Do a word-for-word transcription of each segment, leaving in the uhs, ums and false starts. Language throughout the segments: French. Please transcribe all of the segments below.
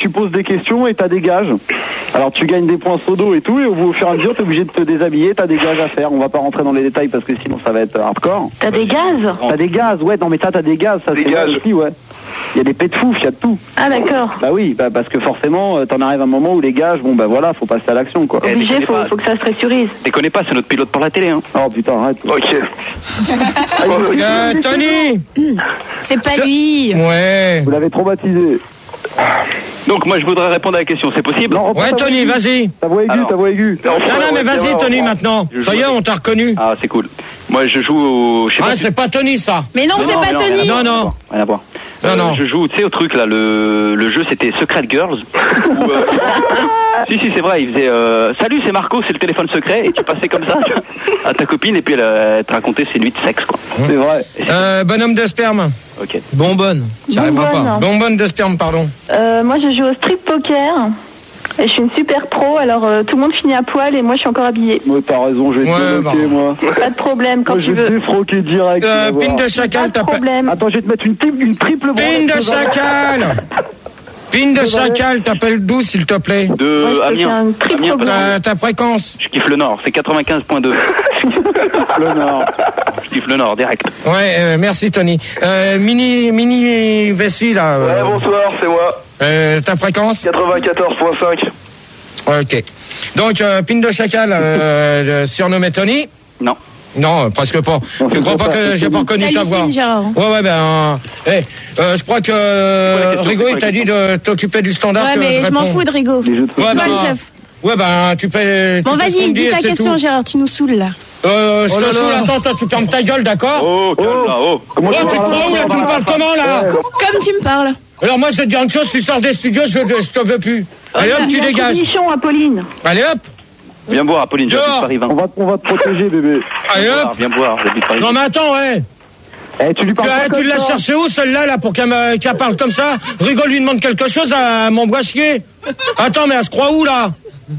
tu poses des questions et t'as des gages. Alors tu gagnes des points sodo et tout, et au fur et à mesure t'es obligé de te déshabiller, t'as des gages à faire. On va pas rentrer dans les détails parce que sinon ça va être hardcore. T'as des gaz? T'as des gaz, ouais, non mais t'as, t'as des gaz, ça des c'est gages aussi, ouais. Il y a des pets de fouf, il y a de tout. Ah d'accord. Bah oui, bah parce que forcément, t'en arrives à un moment où les gages, bon bah voilà, faut passer à l'action quoi. Obligé, faut, faut que ça se pressurise. Déconnez pas, c'est notre pilote pour la télé, hein. Oh putain, arrête. Ok. Euh, Tony. C'est pas lui. Ouais. Vous l'avez traumatisé. Donc moi je voudrais répondre à la question, c'est possible? Non, Ouais, Tony, vas-y. Ta voix aiguë, Alors. ta voix aiguë. Non, non, mais vas-y, Tony, maintenant. Ça y est, on t'a reconnu. Ah, c'est cool. Moi je joue au... Je sais Ah, pas si- c'est pas Tony, ça. Mais non, c'est pas non, Tony. Non, non. Rien à voir. Non, Euh, non. Je joue, tu sais, au truc là, le, le jeu c'était Secret Girls. Où, euh, si, si, c'est vrai, il faisait euh, salut, c'est Marco, c'est le téléphone secret, et tu passais comme ça à ta copine, et puis elle, elle te racontait ses nuits de sexe, quoi. C'est vrai. Euh, bonhomme de sperme. Ok. Bonbonne. Tu arriveras pas. Bonbonne. Bonbonne de sperme, pardon. Euh, moi je joue au strip poker. Et je suis une super pro, alors euh, tout le monde finit à poil et moi je suis encore habillée. Moi t'as raison, je vais Ouais, te bloquer bah. moi. Pas de problème quand Moi je tu vais te veux. défroquer direct. Euh, tu vas pine voir. de Pas chacal, de t'as pas... problème. Attends, je vais te mettre une, triple, une triple Pine branlette de devant. chacal. Pine de chacal, t'appelles d'où, s'il te plaît? De Ouais, c'est Amiens. un triple Amiens, blanc. Ta, ta fréquence. je kiffe le Nord, c'est quatre-vingt-quinze point deux. Le Nord. Je kiffe le Nord, direct. Ouais, euh, merci, Tony. Euh, mini, mini vessie, là. Ouais, euh, bonsoir, c'est moi. euh, ta fréquence? quatre-vingt-quatorze point cinq. Ok. Donc, euh, pine de chacal, euh, euh, surnommé Tony? Non. Non, euh, presque pas. Tu crois pas que j'ai pas reconnu ta voix? T'hallucines, Gérard. Ouais, ouais, ben, euh, hey, euh, je crois que euh, la question, Rigo, c'est il quoi t'a la dit de t'occuper du standard. Ouais, que mais de je m'en répondre. fous de Rigo. Les jeux de C'est Ouais, toi bah, le chef. Ouais, ben, tu fais. Bon, vas-y, dis ta question, Gérard, tu nous saoules là. Euh, je Oh te là saoule, là. attends, toi, tu fermes ta gueule, d'accord? Oh, calme là, oh. Comment Oh, tu tu te parles crois où, là? Tu me parles comment, là? Comme tu me parles. Alors, moi, je vais te dire une chose, tu sors des studios, je, je te veux plus. Allez, hop, tu Il y a un dégages. nichon, Apolline. Allez, hop. Viens boire, Apolline, j'habite Dehors. Paris vingt. On va, on va te protéger, bébé. Allez, Viens boire, hop. Viens boire, j'habite Paris Non, vingt. mais attends, ouais. Eh, tu lui Tu, parles pas tu comme l'as ça. cherché où, celle-là, là, pour qu'elle me- qu'elle parle comme ça? Rigo lui demande quelque chose, elle m'envoie chier. Attends, mais elle se croit où, là?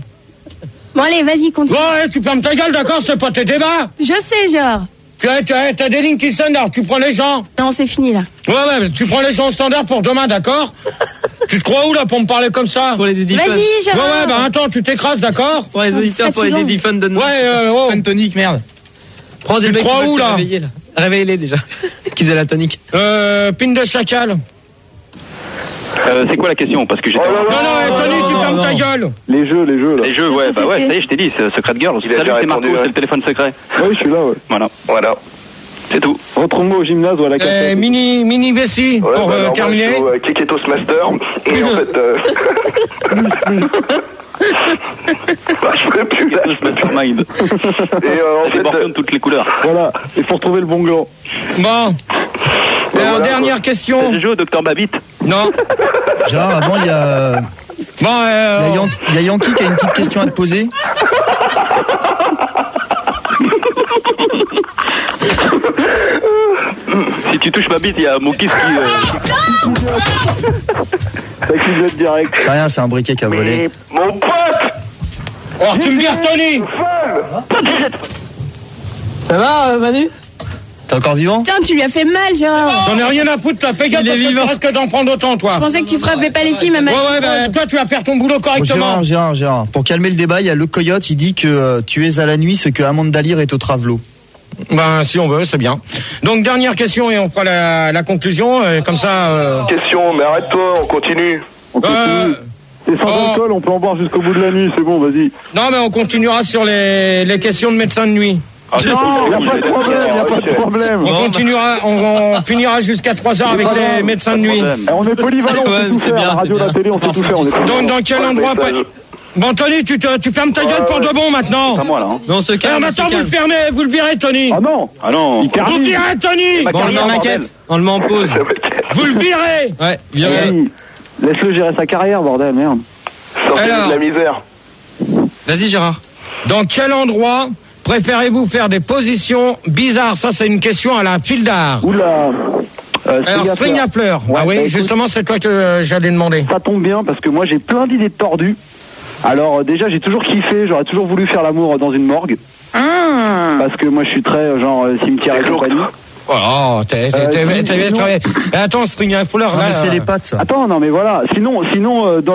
Bon, allez, vas-y, continue. Ouais, tu fermes ta gueule, d'accord? C'est pas tes débats. Je sais, Gérard. Tu as, tu as, t'as des lignes qui sonnent, alors tu prends les gens. Non, c'est fini là. Ouais, ouais, mais tu prends les gens au standard pour demain, d'accord? Tu te crois où, là, pour me parler comme ça? Pour les Daddyphone. Vas-y, Ouais, Gérard. ouais, bah attends, tu t'écrases, d'accord? Pour les auditeurs, pour les Fatigant. Daddyphone, donne-nous. Ouais, euh, oh. Fun tonique, merde. Prends des Tu mecs crois qui veulent où, se là réveiller, là. Réveillez-les déjà. Qu'ils aient la tonique. Euh, pine de chacal. Euh, c'est quoi la question? Parce que j'ai Oh là Non, là. non, eh, Tony, tu non, fermes non. ta gueule. Les jeux, les jeux, là. Les jeux, ouais, bah ouais, ça y est, je t'ai dit, c'est Secret Girls. Il a Salut, déjà c'est Marco, répondu, ouais. c'est le téléphone secret. Oui, je suis là, ouais. Voilà, Voilà. c'est tout. Retrouve-moi au gymnase ou à la Euh, cassette. mini, mini vessie, Ouais, pour bah, euh, alors, terminer. moi, je joue à Keketos Master. Et en fait, euh... bah, je ferai plus là. Mastermind. Et euh, en C'est fait, porté euh, de toutes les couleurs. Voilà, il faut retrouver le bon gland. Bon. Et alors, voilà, dernière quoi. question. J'ai joué au Docteur Babbitt. Non. Gérard, avant, il y a, Bon, il y a euh, Yan- il y a Yankee qui a une petite question à te poser. Si tu touches ma bite, il y a mon kiff qui... euh, Ça clignote direct. C'est rien, c'est un briquet qui a volé. mon pote. alors, tu me vires, Tony. Ça va, euh, Manu? T'es encore vivant? Putain, tu lui as fait mal, Gérard. J'en ai rien à foutre, toi. Fais gaffe Il est parce que tu vivant. risques d'en prendre autant, toi. Je pensais que tu frappais pas les filles, même. Ouais, ouais, bah, toi, tu vas faire ton boulot Bon, correctement. Gérard, Gérard, Gérard. Pour calmer le débat, il y a le coyote, il dit que euh, tu es à la nuit ce que Amanda Lear est au travelot. Ben, si on veut, c'est bien. Donc, dernière question et on fera la, la conclusion. euh, comme ça. Euh, Question, mais arrête-toi, on continue. On continue. euh, C'est sans oh. alcool, on peut en boire jusqu'au bout de la nuit, c'est bon, vas-y. non, mais on continuera sur les, les questions de médecins de nuit. Ah, c'est Non, cool, y a c'est pas cool, de j'ai- problème, y a pas de Ok. problème. On continuera, on, on finira jusqu'à trois heures avec les médecins de nuit. Eh, on est polyvalent, on Ouais, sait tout c'est faire. bien, La radio, c'est la bien. télé, on sait tout faire. On est Donc, dans quel endroit pas- Bon, Tony, tu, te, tu fermes ta gueule pour de bon maintenant. C'est à moi, là. Hein. Mais on se Alors, calme, on se maintenant, vous le calme. fermez, vous le virez, Tony. Ah non, Ah non. il Vous termine. virez, Tony. Bah, Bon, on le met en Bordel. maquette. On le met en pause. Vous le virez. Ouais, virez. Vas-y. Laisse-le gérer sa carrière, bordel, merde. Sortez Alors. de la misère. Vas-y, Gérard. Dans quel endroit préférez-vous faire des positions bizarres? Ça, c'est une question à la file d'art. Oula. Euh, Alors, string à string fleurs. à fleurs. Ouais, ah oui, bah, écoute, justement, c'est toi que euh, j'allais demander. ça tombe bien parce que moi j'ai plein d'idées tordues. Alors euh, déjà j'ai toujours kiffé, j'aurais toujours voulu faire l'amour dans une morgue. Ah. Parce que moi je suis très euh, genre euh, cimetière et compagnie. Oh, t'es, t'es, Euh, t'es, t'es, sinon- t'es- t'es- Attends, string à fleurs, Non, là. mais c'est euh, les pattes, ça. Attends, non mais voilà. Sinon, sinon euh, dans